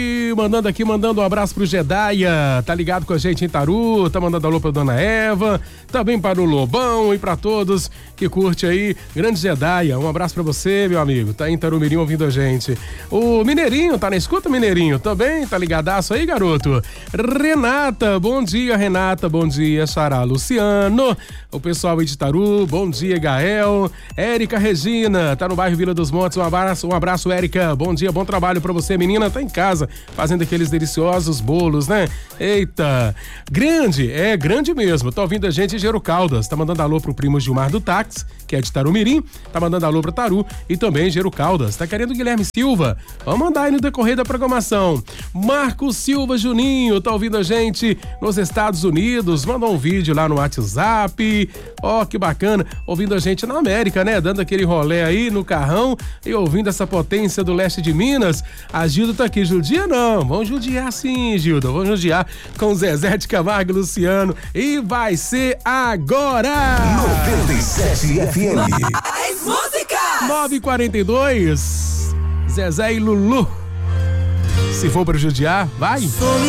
Mandando um abraço pro Jedaia, tá ligado com a gente em Itaru, tá mandando alô pra Dona Eva, também para o Lobão e pra todos que curte aí, grande Jedaia, um abraço pra você, meu amigo, tá em Itarumirim ouvindo a gente. O Mineirinho, tá na escuta, Mineirinho, também, tá ligadaço aí, garoto? Renata, bom dia, Renata, bom dia, Xará Luciano, o pessoal aí de Itaru, bom dia, Gael, Érica Regina, tá no bairro Vila dos Montes, um abraço, Érica, bom dia, bom trabalho pra você, menina, tá em casa, fazendo aqueles deliciosos bolos, né? Eita, grande mesmo. Tá ouvindo a gente, Gero Caldas. Tá mandando alô pro primo Gilmar do Táxi, que é de Tarumirim. Tá mandando alô pro Taru e também Gero Caldas. Tá querendo Guilherme Silva? Vamos mandar aí no decorrer da programação. Marcos Silva Juninho, tá ouvindo a gente nos Estados Unidos. Manda um vídeo lá no WhatsApp. Ó, que bacana. Ouvindo a gente na América, né? Dando aquele rolê aí no carrão e ouvindo essa potência do leste de Minas. A Gilda tá aqui. Judia não. Vamos judiar sim, Gilda. Vamos judiar com Zezé de Camargo e Luciano. E vai ser agora! 97 FM. Mais música! 9h42. Zezé e Lulu. Se for pra judiar, vai!